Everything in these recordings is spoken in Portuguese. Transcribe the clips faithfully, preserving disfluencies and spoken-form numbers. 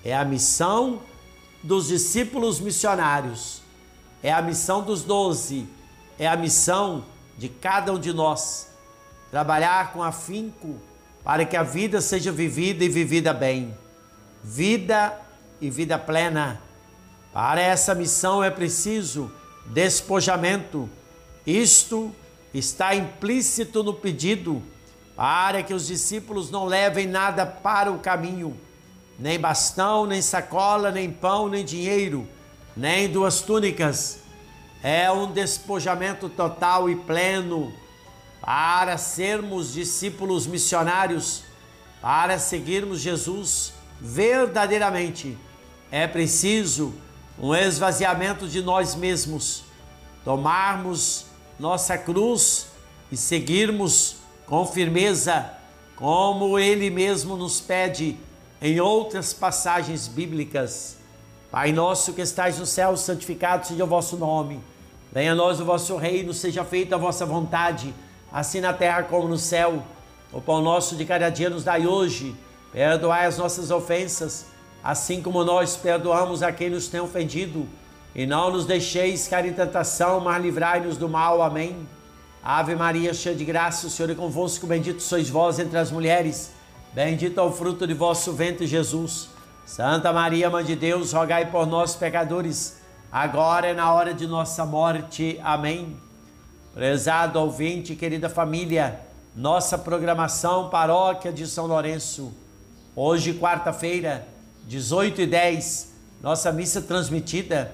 É a missão dos discípulos missionários, é a missão dos doze, é a missão de cada um de nós. Trabalhar com afinco para que a vida seja vivida e vivida bem. Vida e vida plena. Para essa missão é preciso despojamento. Isto está implícito no pedido, para que os discípulos não levem nada para o caminho, nem bastão, nem sacola, nem pão, nem dinheiro, nem duas túnicas. É um despojamento total e pleno para sermos discípulos missionários, para seguirmos Jesus verdadeiramente. É preciso um esvaziamento de nós mesmos, tomarmos nossa cruz e seguirmos com firmeza, como Ele mesmo nos pede em outras passagens bíblicas. Pai nosso que estais no céu, santificado seja o vosso nome. Venha a nós o vosso reino, seja feita a vossa vontade, assim na terra como no céu. O pão nosso de cada dia nos dai hoje. Perdoai as nossas ofensas, assim como nós perdoamos a quem nos tem ofendido. E não nos deixeis cair em tentação, mas livrai-nos do mal. Amém. Ave Maria, cheia de graça, o Senhor é convosco, bendito sois vós entre as mulheres, bendito é o fruto de vosso ventre, Jesus. Santa Maria, Mãe de Deus, rogai por nós, pecadores, agora e na hora de nossa morte. Amém. Prezado ouvinte, querida família, nossa programação Paróquia de São Lourenço. Hoje, quarta-feira, dezoito e dez, nossa missa transmitida,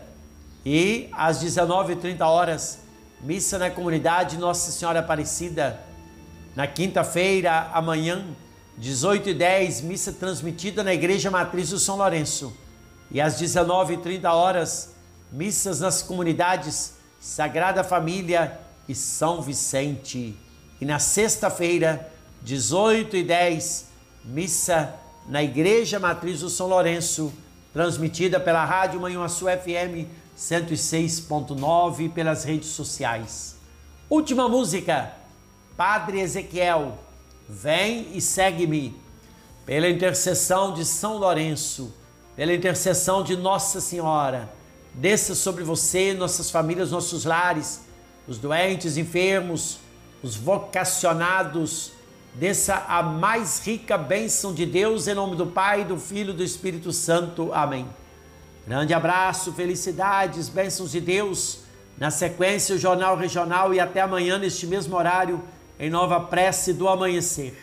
e às dezenove e trinta horas, missa na comunidade Nossa Senhora Aparecida. Na quinta-feira, amanhã, dezoito e dez, missa transmitida na Igreja Matriz do São Lourenço. E às dezenove e trinta horas, missas nas comunidades Sagrada Família e São Vicente. E na sexta-feira, dezoito e dez, missa na Igreja Matriz do São Lourenço, transmitida pela Rádio Manhuaçu F M cento e seis ponto nove e pelas redes sociais. Última música, Padre Ezequiel, Vem e Segue-me. Pela intercessão de São Lourenço, pela intercessão de Nossa Senhora, desça sobre você, nossas famílias, nossos lares, os doentes, enfermos, os vocacionados, desça a mais rica bênção de Deus, em nome do Pai, do Filho e do Espírito Santo. Amém. Grande abraço, felicidades, bênçãos de Deus. Na sequência, o Jornal Regional, e até amanhã neste mesmo horário, em nova prece do amanhecer.